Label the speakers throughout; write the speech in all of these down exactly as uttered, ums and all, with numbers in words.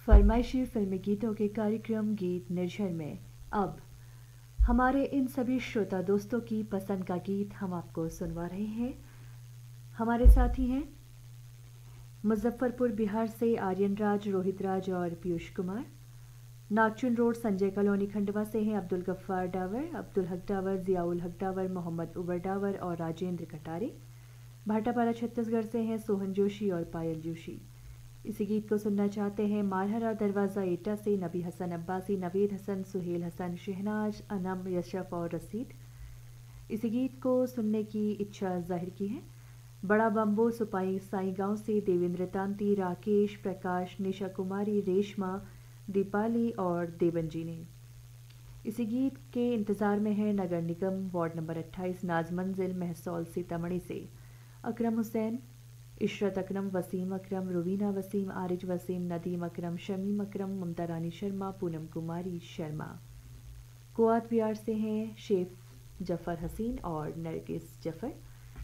Speaker 1: फरमाइशी फिल्मी गीतों के कार्यक्रम गीत निर्झर में अब हमारे इन सभी श्रोता दोस्तों की पसंद का गीत हम आपको सुनवा रहे हैं। हमारे साथी हैं मुजफ्फरपुर बिहार से आर्यन राज, रोहित राज और पीयूष कुमार। नागचुन रोड संजय कॉलोनी खंडवा से हैं अब्दुल गफ्फार डावर, अब्दुल हक डावर, जियाउल हक डावर, मोहम्मद उबर डावर और राजेंद्र कटारे। भाटापारा छत्तीसगढ़ से हैं सोहन जोशी और पायल जोशी। इसी गीत को सुनना चाहते हैं मारहरा दरवाज़ा एटा से नबी हसन अब्बासी, नवीद हसन, सुहेल हसन, शहनाज, अनम, यशरफ और रसीद। इसी गीत को सुनने की इच्छा जाहिर की है बड़ा बम्बो सुपाई साई गांव से देवेंद्र तांती, राकेश, प्रकाश, निशा कुमारी, रेशमा, दीपाली और देवन जी ने। इसी गीत के इंतज़ार में है नगर निगम वार्ड नंबर अट्ठाईस नाज मंजिल महसौल सीतामढ़ी से अकरम हुसैन, इशरत अकरम, वसीम अकरम, रुवीना वसीम, आरिज वसीम, नदीम अकरम, शमीम अकरम, ममता रानी शर्मा, पूनम कुमारी शर्मा। कुआत बिहार से हैं शेफ जफ़र हसीन और नरगिस जफ़र।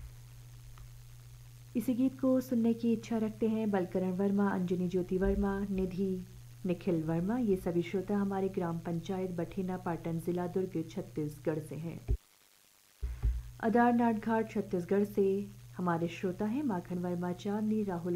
Speaker 1: इसी गीत को सुनने की इच्छा रखते हैं बलकरण वर्मा, अंजनी ज्योति वर्मा, निधि निखिल वर्मा। ये सभी श्रोता हमारे ग्राम पंचायत बठेना, पाटन, जिला दुर्ग, छत्तीसगढ़ से हैं। अदारनाथ घाट छत्तीसगढ़ से हमारे श्रोता हैं माखन वर्मा, चांदनी, राहुल